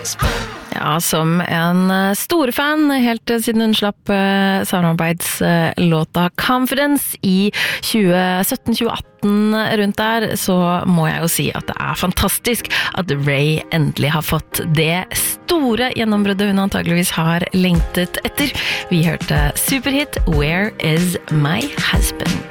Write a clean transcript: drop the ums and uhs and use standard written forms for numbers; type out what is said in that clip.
Ja, som en storfan helt siden hun slapp samarbeidslåta Confidence I 2017-2018 rundt der, så må jeg jo si at det fantastisk at Ray endelig har fått det store gjennombruddet hun antageligvis har lengtet etter. Vi hørte superhit Where is my husband?